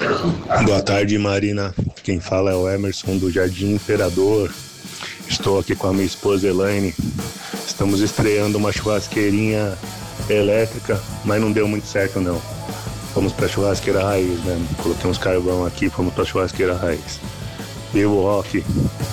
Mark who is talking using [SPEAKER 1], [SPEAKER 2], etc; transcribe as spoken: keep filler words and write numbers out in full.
[SPEAKER 1] Boa tarde, Marina. Quem fala é o Emerson do Jardim Imperador. Estou aqui com a minha esposa Elaine. Estamos estreando uma churrasqueirinha elétrica, mas não deu muito certo não. Fomos pra churrasqueira raiz, né? Coloquei uns carvão aqui, fomos pra churrasqueira raiz. Viva o rock!